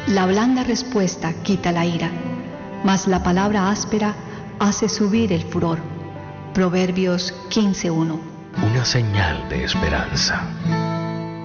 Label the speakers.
Speaker 1: La blanda respuesta quita la ira, mas la palabra áspera hace subir el furor. Proverbios 15:1.
Speaker 2: Una señal de esperanza.